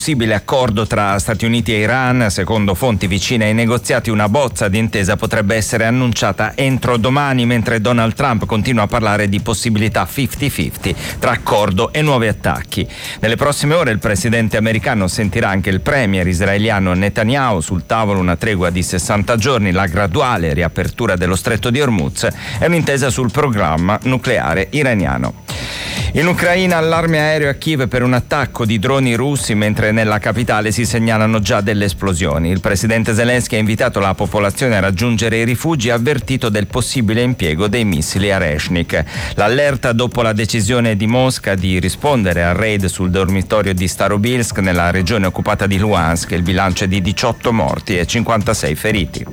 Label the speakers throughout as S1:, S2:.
S1: Possibile accordo tra Stati Uniti e Iran. Secondo fonti vicine ai negoziati, una bozza di intesa potrebbe essere annunciata entro domani, mentre Donald Trump continua a parlare di possibilità 50-50 tra accordo e nuovi attacchi. Nelle prossime ore il presidente americano sentirà anche il premier israeliano Netanyahu. Sul tavolo una tregua di 60 giorni, la graduale riapertura dello stretto di Hormuz e un'intesa sul programma nucleare iraniano. In Ucraina allarme aereo a Kiev per un attacco di droni russi, mentre nella capitale si segnalano già delle esplosioni. Il presidente Zelensky ha invitato la popolazione a raggiungere i rifugi e ha avvertito del possibile impiego dei missili Areshnik. L'allerta dopo la decisione di Mosca di rispondere al raid sul dormitorio di Starobilsk nella regione occupata di Luhansk. Il bilancio è di 18 morti e 56 feriti.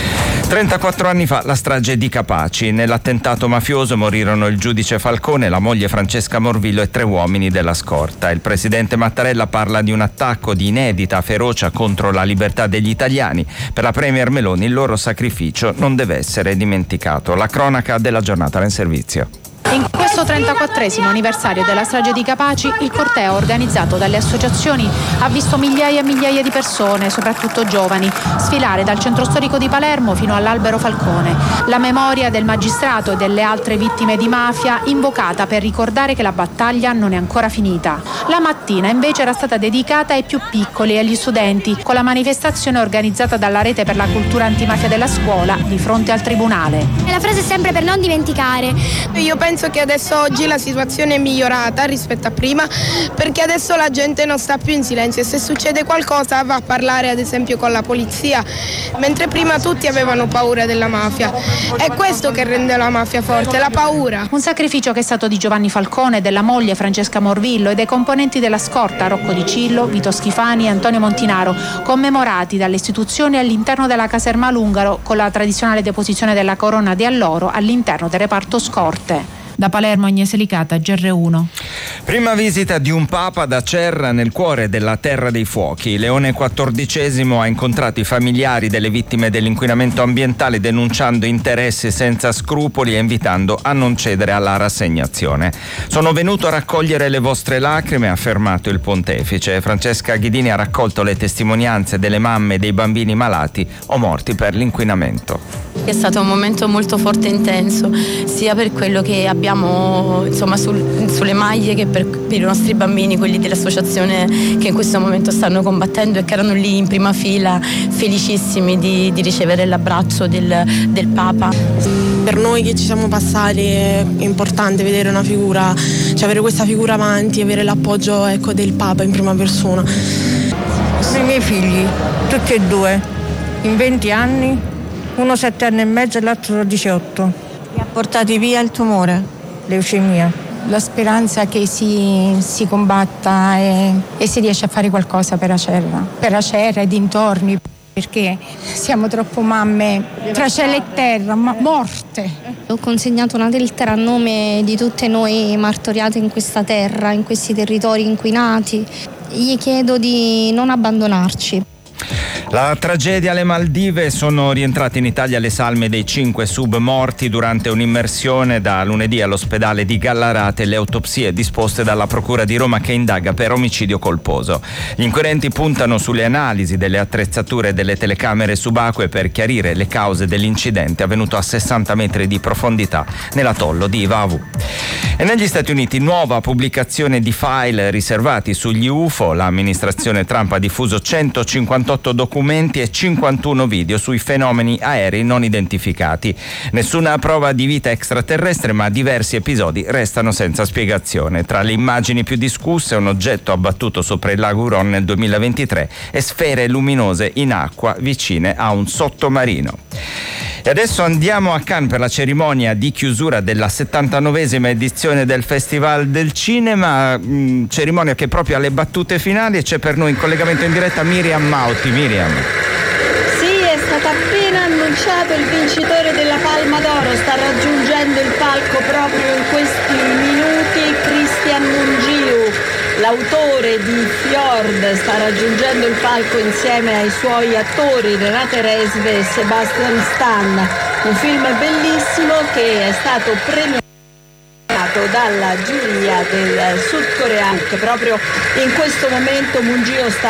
S1: 34 anni fa la strage di Capaci. Nell'attentato mafioso morirono il giudice Falcone, la moglie Francesca Morvillo e 3 uomini della scorta. Il presidente Mattarella parla di un attacco di inedita ferocia contro la libertà degli italiani. Per la premier Meloni il loro sacrificio non deve essere dimenticato. La cronaca della giornata in servizio.
S2: In questo 34esimo anniversario della strage di Capaci, il corteo organizzato dalle associazioni ha visto migliaia e migliaia di persone, soprattutto giovani, sfilare dal centro storico di Palermo fino all'Albero Falcone. La memoria del magistrato e delle altre vittime di mafia invocata per ricordare che la battaglia non è ancora finita. La mattina invece era stata dedicata ai più piccoli e agli studenti, con la manifestazione organizzata dalla Rete per la Cultura Antimafia della Scuola di fronte al Tribunale.
S3: E la frase è sempre per non dimenticare.
S4: Io penso che adesso oggi la situazione è migliorata rispetto a prima, perché adesso la gente non sta più in silenzio e se succede qualcosa va a parlare ad esempio con la polizia, mentre prima tutti avevano paura della mafia. È questo che rende la mafia forte, la paura.
S2: Un sacrificio che è stato di Giovanni Falcone, della moglie Francesca Morvillo e dei componenti della scorta Rocco Di Cillo, Vito Schifani e Antonio Montinaro, commemorati dalle istituzioni all'interno della caserma Lungaro con la tradizionale deposizione della corona di alloro all'interno del reparto scorte. Da Palermo, Agnese Licata, GR1.
S1: Prima visita di un papa da Cerra, nel cuore della Terra dei Fuochi. Leone XIV ha incontrato i familiari delle vittime dell'inquinamento ambientale, denunciando interessi senza scrupoli e invitando a non cedere alla rassegnazione. Sono venuto a raccogliere le vostre lacrime, ha affermato il pontefice. Francesca Ghidini ha raccolto le testimonianze delle mamme e dei bambini malati o morti per l'inquinamento.
S5: È stato un momento molto forte e intenso, sia per quello che abbiamo sulle maglie che per i nostri bambini, quelli dell'associazione che in questo momento stanno combattendo e che erano lì in prima fila, felicissimi di ricevere l'abbraccio del Papa.
S6: Per noi che ci siamo passati è importante vedere una figura, cioè avere questa figura avanti, avere l'appoggio del Papa in prima persona.
S7: I miei figli, tutti e 2, in 20 anni, uno 7 anni e mezzo e l'altro 18.
S8: Li ha portati via il tumore?
S7: Leucemia.
S9: La speranza che si combatta e si riesce a fare qualcosa per Acerra e dintorni, perché siamo troppo mamme tra cielo e terra, morte.
S3: Ho consegnato una lettera a nome di tutte noi martoriate in questa terra, in questi territori inquinati. Gli chiedo di non abbandonarci.
S1: La tragedia alle Maldive. Sono rientrate in Italia le salme dei 5 submorti durante un'immersione. Da lunedì all'ospedale di Gallarate le autopsie disposte dalla Procura di Roma, che indaga per omicidio colposo. Gli inquirenti puntano sulle analisi delle attrezzature e delle telecamere subacquee per chiarire le cause dell'incidente avvenuto a 60 metri di profondità nell'atollo di Vavu. E negli Stati Uniti nuova pubblicazione di file riservati sugli UFO. L'amministrazione Trump ha diffuso 158 documenti e 51 video sui fenomeni aerei non identificati. Nessuna prova di vita extraterrestre, ma diversi episodi restano senza spiegazione. Tra le immagini più discusse, un oggetto abbattuto sopra il lago Huron nel 2023 e sfere luminose in acqua vicine a un sottomarino. E adesso andiamo a Cannes per la cerimonia di chiusura della 79esima edizione del Festival del Cinema, cerimonia che proprio alle battute finali, e c'è per noi in collegamento in diretta Miriam Mauti. Miriam.
S10: Sì, è stato appena annunciato il vincitore della Palma d'Oro, sta raggiungendo il palco proprio in questi minuti Christian Mungiu. L'autore di Fjord sta raggiungendo il palco insieme ai suoi attori Renate Resve e Sebastian Stan, un film bellissimo che è stato premiato dalla giuria del sudcoreano, che proprio in questo momento Mungiu sta